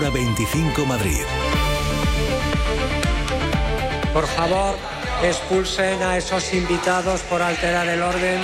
Hora 25 Madrid. Por favor, expulsen a esos invitados por alterar el orden.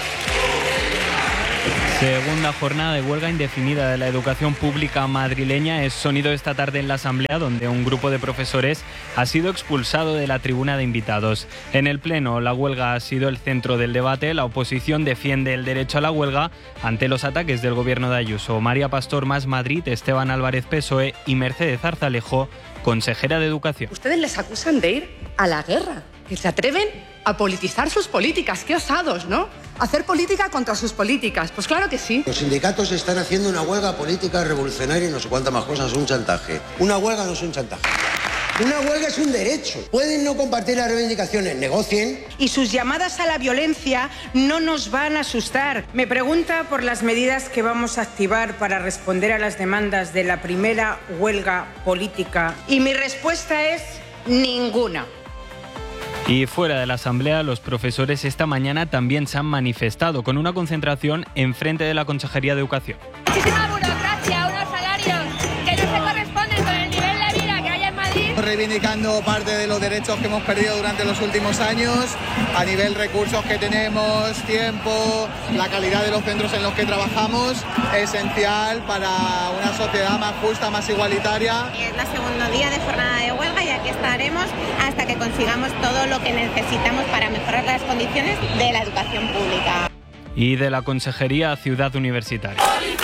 Segunda jornada de huelga indefinida de la educación pública madrileña es sonido esta tarde en la Asamblea, donde un grupo de profesores ha sido expulsado de la tribuna de invitados. En el Pleno, la huelga ha sido el centro del debate. La oposición defiende el derecho a la huelga ante los ataques del gobierno de Ayuso. María Pastor, Más Madrid, Esteban Álvarez, PSOE, y Mercedes Zarzalejo, consejera de Educación. Ustedes les acusan de ir a la guerra, que se atreven a politizar sus políticas. Qué osados, ¿no? Hacer política contra sus políticas. Pues claro que sí. Los sindicatos están haciendo una huelga política revolucionaria y no sé cuántas más cosas, un chantaje. Una huelga no es un chantaje. Una huelga es un derecho. Pueden no compartir las reivindicaciones, negocien. Y sus llamadas a la violencia no nos van a asustar. Me pregunta por las medidas que vamos a activar para responder a las demandas de la primera huelga política. Y mi respuesta es ninguna. Y fuera de la Asamblea, los profesores esta mañana también se han manifestado con una concentración enfrente de la Consejería de Educación. Muchísima burocracia, unos salarios que no se corresponden con el nivel de vida que hay en Madrid. Reivindicando parte de los derechos que hemos perdido durante los últimos años, a nivel recursos que tenemos, tiempo, la calidad de los centros en los que trabajamos, esencial para una sociedad más justa, más igualitaria. Es el segundo día de jornada de huelga y aquí estaremos hasta que consigamos todo lo que necesitamos para mejorar las condiciones de la educación pública. Y de la Consejería a Ciudad Universitaria.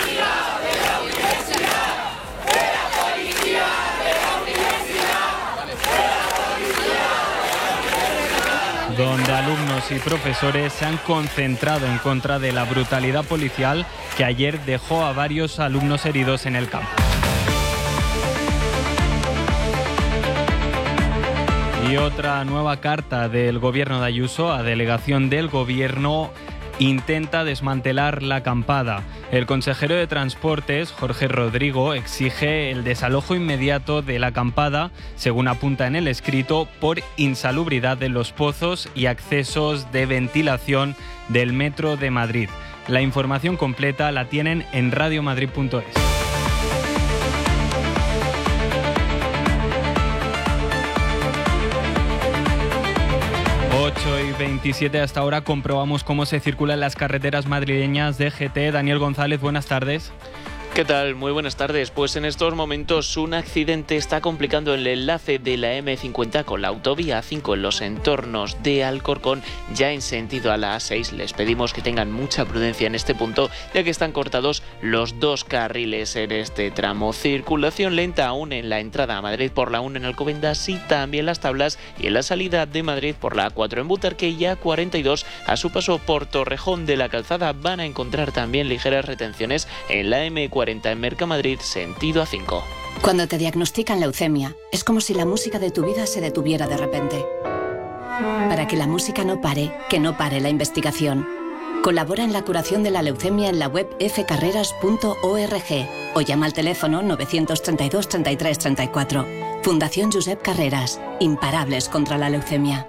Donde alumnos y profesores se han concentrado en contra de la brutalidad policial que ayer dejó a varios alumnos heridos en el campo. Y otra nueva carta del gobierno de Ayuso a delegación del gobierno intenta desmantelar la acampada. El consejero de Transportes, Jorge Rodrigo, exige el desalojo inmediato de la acampada, según apunta en el escrito, por insalubridad de los pozos y accesos de ventilación del Metro de Madrid. La información completa la tienen en radiomadrid.es. 8:27 hasta ahora comprobamos cómo se circula en las carreteras madrileñas de GT. Daniel González, buenas tardes. ¿Qué tal? Muy buenas tardes. Pues en estos momentos un accidente está complicando el enlace de la M50 con la autovía A5 en los entornos de Alcorcón, ya en sentido a la A6. Les pedimos que tengan mucha prudencia en este punto, ya que están cortados los dos carriles en este tramo. Circulación lenta aún en la entrada a Madrid por la 1 en Alcobendas y también Las Tablas, y en la salida de Madrid por la A4 en Butarque y A42 a su paso por Torrejón de la Calzada. Van a encontrar también ligeras retenciones en la M40 en Mercamadrid, sentido A5. Cuando te diagnostican leucemia, es como si la música de tu vida se detuviera de repente. Para que la música no pare, que no pare la investigación. Colabora en la curación de la leucemia en la web fcarreras.org o llama al teléfono 932 33 34. Fundación Josep Carreras. Imparables contra la leucemia.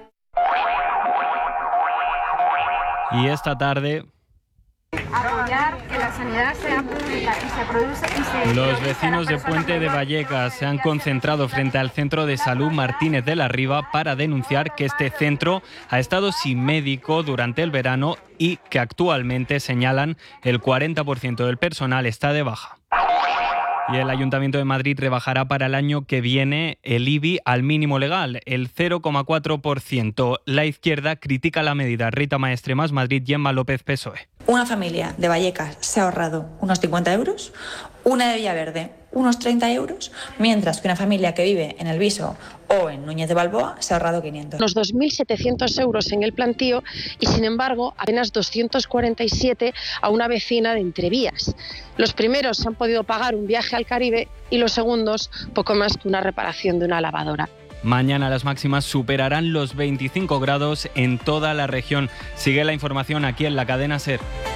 Y esta tarde... Apoyar que la sanidad sea pública y se produce... Los vecinos de Puente de Vallecas se han concentrado frente al Centro de Salud Martínez de la Riva para denunciar que este centro ha estado sin médico durante el verano y que actualmente, señalan, el 40% del personal está de baja. Y el Ayuntamiento de Madrid rebajará para el año que viene el IBI al mínimo legal, el 0,4%. La izquierda critica la medida. Rita Maestre, Más Madrid, Gemma López, PSOE. Una familia de Vallecas se ha ahorrado unos 50 euros, una de Villaverde unos 30 euros, mientras que una familia que vive en El Viso o en Núñez de Balboa se ha ahorrado 500. Los 2.700 euros en el plantío y, sin embargo, apenas 247 a una vecina de Entrevías. Los primeros han podido pagar un viaje al Caribe y los segundos poco más que una reparación de una lavadora. Mañana las máximas superarán los 25 grados en toda la región. Sigue la información aquí en la cadena SER.